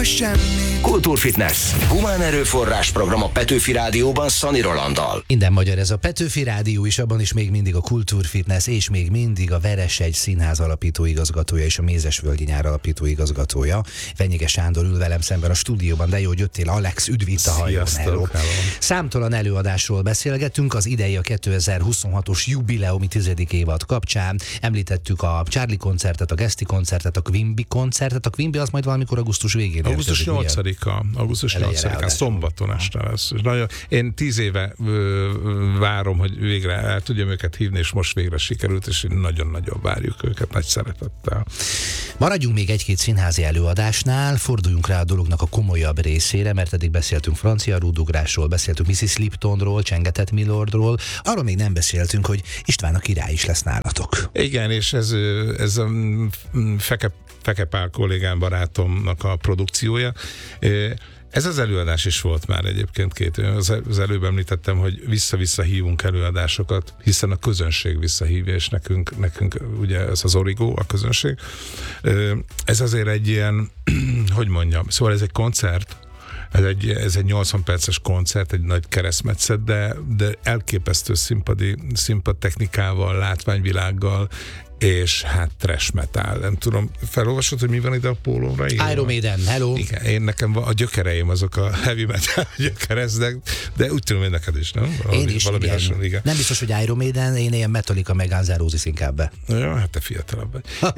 semmi. Kultúrfitness. Humán erőforrás program a Petőfi Rádióban Szani Rolanddal. Minden magyar ez a Petőfi Rádió, és abban is még mindig a Kultúrfitness, és még mindig a Veresegy Színház alapítóigazgatója és a Mézesvölgyi Nyár alapítóigazgatója. Venyige Sándor ül velem szemben a stúdióban, de jó, hogy jöttél, Alex, üdv itt a hajón. Számtalan előadásról beszélgetünk, az idei a 2026-os jubileumi 10. évad kapcsán. Említettük a Charlie koncertet, a Geszti koncertet, a Quimby koncertet. A Quimby az majd valamikor augusztus végén. Augusztus 8-án, szombaton este lesz. Én 10 éve várom, hogy végre el tudjam őket hívni, és most végre sikerült, és nagyon-nagyon várjuk őket nagy szeretettel. Maradjunk még egy-két színházi előadásnál, forduljunk rá a dolognak a komolyabb részére, mert eddig beszéltünk francia rúdugrásról, beszéltünk Mrs. Liptonról, Csengetett Milordról, arról még nem beszéltünk, hogy István a király is lesz nálatok. Igen, és ez a Feke Pál kollégám, barátomnak a produkciója. Ez az előadás is volt már egyébként az előbb említettem, hogy vissza-vissza hívunk előadásokat, hiszen a közönség visszahívja, és nekünk ugye ez az origó, a közönség. Ez azért egy ilyen, hogy mondjam, szóval ez egy koncert, ez egy 80 perces koncert, egy nagy keresztmetszet, de elképesztő színpadtechnikával, látványvilággal, és hát trash metal. Nem tudom, felolvasod, hogy mi van ide a pólómra? Iron Maiden, hello! Igen, nekem a gyökereim azok a heavy metal gyökereznek, de úgy tudom, hogy neked is, nem? Én is, igen. Nem biztos, hogy Iron Maiden, én ilyen Metallica meg Guns N' Roses inkább be. Ja, hát te fiatalabb vagy.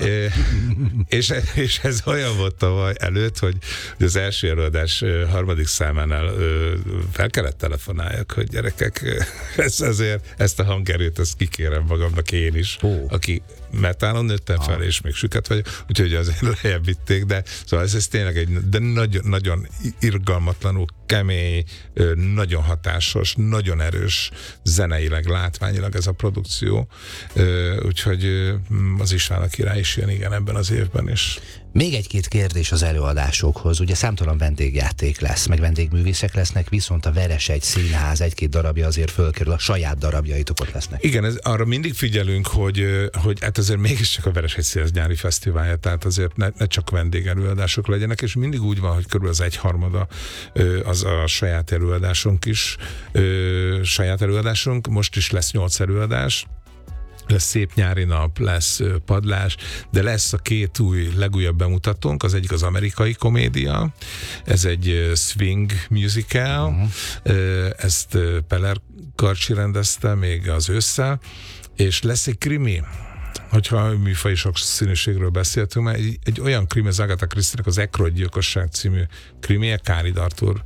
és ez olyan volt tavaly előtt, hogy az első előadás harmadik számánál fel kellett telefonáljak, hogy gyerekek, ezt a hangerőt, ezt kikérem magamnak én is, aki metálon nőttem fel, és még süket vagyok, úgyhogy azért lejjebb vitték, de szóval ez tényleg nagyon irgalmatlanul kemény, nagyon hatásos, nagyon erős zeneileg, látványilag ez a produkció, úgyhogy az István a király is jön, igen, ebben az évben is. Még egy-két kérdés az előadásokhoz. Ugye számtalan vendégjáték lesz, meg vendégművészek lesznek, viszont a Veresegy Színház egy-két darabja azért fölkerül, a saját darabjaitok ott lesznek. Igen, arra mindig figyelünk, hogy hát azért mégiscsak a Veresegy Színház nyári fesztiválja, tehát azért ne csak vendégelőadások legyenek, és mindig úgy van, hogy körülbelül az egyharmada az a saját előadásunk is. Saját előadásunk, most is lesz 8 előadás, lesz szép nyári nap, lesz padlás, de lesz a két legújabb bemutatónk, az egyik az amerikai komédia, ez egy swing musical, ezt Peller Karcsi rendezte még az ősszel, és lesz egy krimi, hogyha műfai sokszínűségről beszéltünk, mert egy olyan krimi, az Agatha Christie-nek az Aykroyd gyilkosság című krimie, Kánid Artúr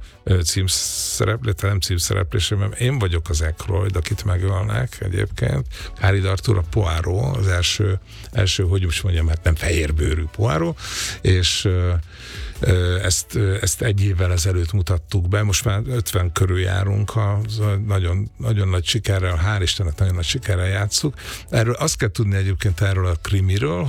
nem címszereplésében, én vagyok az Aykroyd, akit megölnek egyébként. Kánid Artúr a Poirot, az első, hogy is mondjam, hát nem fehérbőrű Poirot, és ezt egy évvel ezelőtt mutattuk be, most már 50 körül járunk, nagyon, nagyon nagy sikerrel, hál' Istennek nagyon nagy sikerrel játsszuk. Erről azt kell tudni egyébként erről a krimiről,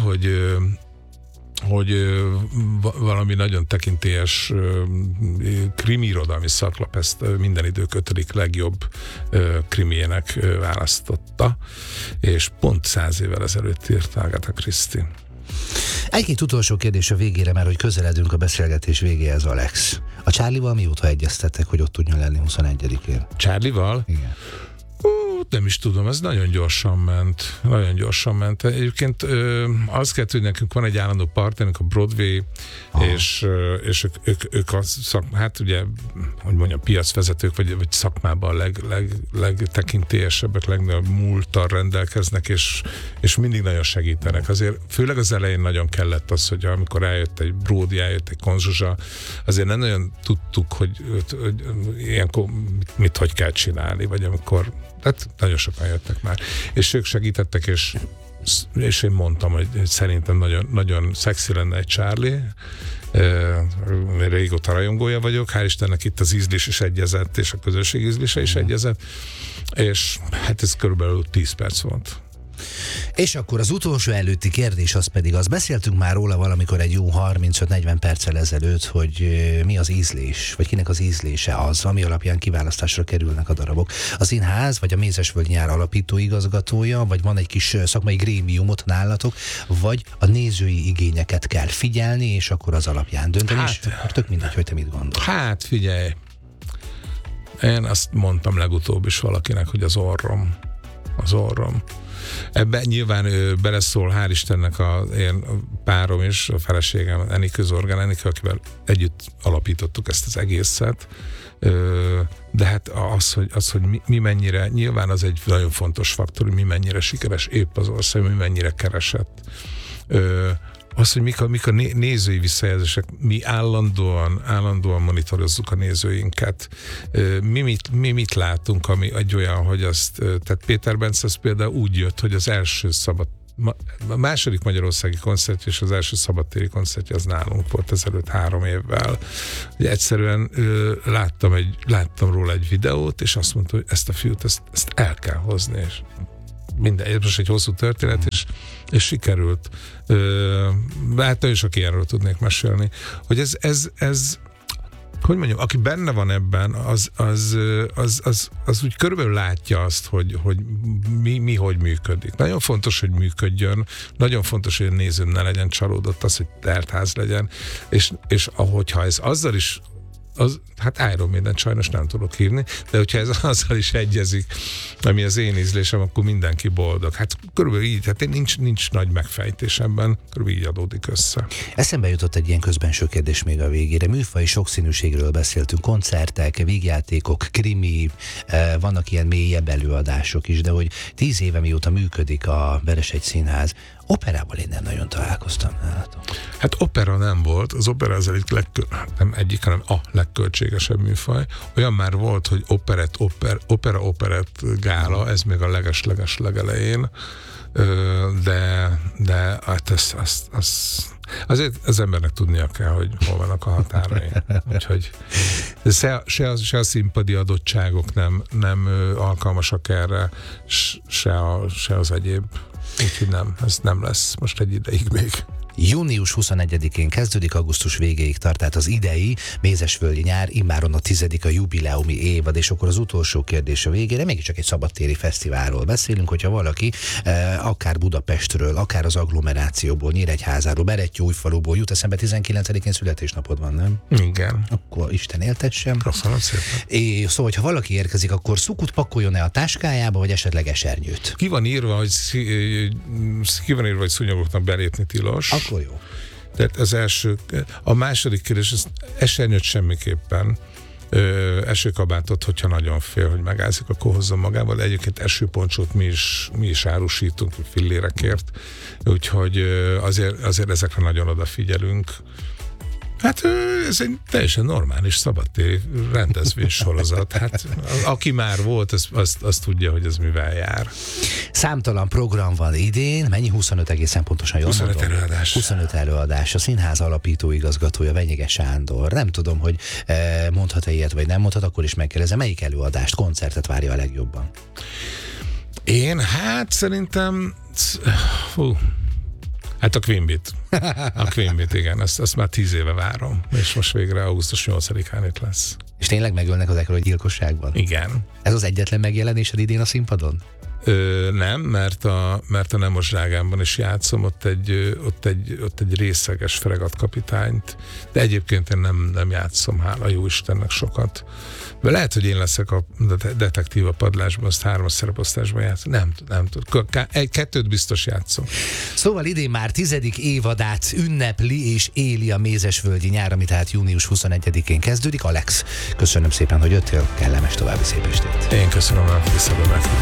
hogy valami nagyon tekintélyes krimiirodalmi szaklap ezt minden idők 5. legjobb krimiének választotta, és pont 100 évvel ezelőtt írta Agatha Christie. Egy-két utolsó kérdés a végére, mert hogy közeledünk a beszélgetés végéhez, Alex. A Charlie-val mióta egyeztettek, hogy ott tudjon lenni 21-én? Charlie-val? Igen. Nem is tudom, ez nagyon gyorsan ment. Egyébként azt kell tudni, nekünk van egy állandó partnerünk, a Broadway, és ők hát ugye, hogy mondjam, piacvezetők, vagy szakmában a legtekintélyesebbek, legnagyobb múlttal rendelkeznek, és mindig nagyon segítenek. Azért főleg az elején nagyon kellett az, hogy amikor eljött egy Brody, eljött egy Konzsuzsa, azért nem nagyon tudtuk, hogy ilyenkor hogy kell csinálni, vagy amikor, tehát nagyon sokan jöttek már, és ők segítettek, és én mondtam, hogy szerintem nagyon, nagyon szexi lenne egy Charlie, régóta rajongója vagyok, hál' Istennek itt az ízlés is egyezett, és a közösség ízlése is egyezett, és hát ez körülbelül 10 perc volt. És akkor az utolsó előtti kérdés az pedig, azt beszéltünk már róla valamikor egy jó 35-40 perccel ezelőtt, hogy mi az ízlés, vagy kinek az ízlése az, ami alapján kiválasztásra kerülnek a darabok. A színház, vagy a Mézesvölgyi Nyár alapító igazgatója, vagy van egy kis szakmai grémiumot nálatok, vagy a nézői igényeket kell figyelni, és akkor az alapján dönteni, és akkor tök mindegy, hogy te mit gondolsz. Hát figyelj, én azt mondtam legutóbb is valakinek, hogy az orrom. Ebben nyilván beleszól, hál' Istennek én párom is, a feleségem, Enikő Zorgán Enikő, akivel együtt alapítottuk ezt az egészet, de hát az, hogy mi mennyire, nyilván az egy nagyon fontos faktor, hogy mi mennyire sikeres épp az ország, mi mennyire keresett. Az, hogy mik a nézői visszajelzések, mi állandóan monitorozzuk a nézőinket. Mi mit látunk, ami egy olyan, hogy tehát Péter Bence az például úgy jött, hogy az első a második magyarországi koncertje és az első szabadtéri koncertje az nálunk volt ezelőtt 3 évvel. Ugye egyszerűen láttam róla egy videót, és azt mondta, hogy ezt a fiút, ezt el kell hozni, és minden, most egy hosszú történet, és sikerült. Hát nagyon sok ilyenről tudnék mesélni, hogy ez hogy mondjam, aki benne van ebben, az úgy körülbelül látja azt, hogy mi hogy működik. Nagyon fontos, hogy működjön, nagyon fontos, hogy a nézőn ne legyen csalódott, az, hogy teltház legyen, és ahogyha ez azzal is hát Iron Maiden sajnos nem tudok hívni, de hogyha ez azzal is egyezik, ami az én ízlésem, akkor mindenki boldog. Hát körülbelül így, hát nincs nagy megfejtés ebben, körülbelül így adódik össze. Eszembe jutott egy ilyen közbenső kérdés még a végére. Műfaj sokszínűségről beszéltünk, koncertek, vígjátékok, krimi, vannak ilyen mélyebb előadások is, de hogy 10 éve mióta működik a Vereshegy Színház, operával én nem nagyon találkoztam nálatok. Hát opera nem volt, az opera az nem egyik, hanem a legköltségesebb műfaj. Olyan már volt, hogy operett gála, ez még a leges legelején, de hát azért az embernek tudnia kell, hogy hol vannak a határai. Úgyhogy se a színpadi adottságok nem alkalmasak erre, se az egyéb. Úgyhogy ez nem lesz most egy ideig még. Június 21-én kezdődik, augusztus végéig tart, tehát az idei Mézesvölgyi Nyár, immáron a 10. a jubileumi évad, és akkor az utolsó kérdés a végére, mégiscsak egy szabadtéri fesztiválról beszélünk, hogyha valaki akár Budapestről, akár az agglomerációból, Nyíregyházáról, Berettyóújfaluból jut, eszembe 19-én születésnapod van, nem? Igen. Akkor Isten éltessem. Köszönöm szépen. Szóval, hogyha valaki érkezik, akkor szukut pakoljon-e a táskájába, vagy esetleg esernyőt? Ki van írva, hogy szúnyogoknak belépni tilos. Akkor jó. Tehát az első, a második kérdés, esernyőt semmiképpen, esőkabátot, hogyha nagyon fél, hogy megállzik, akkor hozzon magával. Egyébként esőponcsót mi is árusítunk fillérekért, úgyhogy azért ezekre nagyon odafigyelünk. Hát ez egy teljesen normális szabadtéri rendezvénysorozat. Hát aki már volt, az tudja, hogy ez mivel jár. Számtalan program van idén, mennyi? 25 egészen pontosan jól 25 mondom? előadás. 25 előadás. A színház alapító igazgatója Venyige Sándor. Nem tudom, hogy mondhat-e ilyet, vagy nem mondhat, akkor is megkérdezem, melyik előadást, koncertet várja a legjobban? Én? Hát szerintem... Hát a Queen Bee, igen, azt már 10 éve várom, és most végre augusztus 8-án itt lesz. És tényleg megölnek az ekkora gyilkosságban? Igen. Ez az egyetlen megjelenésed idén a színpadon? Nem, mert a Nemos Drágámban is játszom, ott egy részeges fregatkapitányt, de egyébként én nem játszom, hála jó Istennek sokat. De lehet, hogy én leszek a detektív a padlásban, azt 3 szereposztásban játszom. Nem tudom. 2 biztos játszom. Szóval idén már 10. évadát ünnepli és éli a Mézesvölgyi Nyár, ami tehát június 21-én kezdődik. Alex, köszönöm szépen, hogy jöttél, kellemes további szép estét. Én köszönöm, hogy vissza